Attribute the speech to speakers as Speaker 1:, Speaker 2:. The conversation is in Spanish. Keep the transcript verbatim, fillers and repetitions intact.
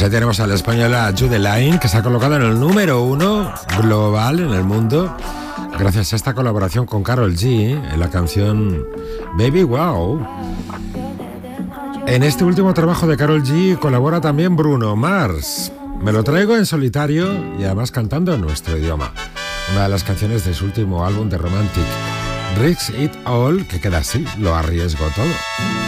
Speaker 1: ahí tenemos a la española Jude Line, que se ha colocado en el número uno global en el mundo gracias a esta colaboración con Karol G en la canción Baby Wow. En este último trabajo de Karol G colabora también Bruno Mars. Me lo traigo en solitario y además cantando en nuestro idioma. Una de las canciones de su último álbum de Romantic, Risk It All, que queda así, lo arriesgo todo.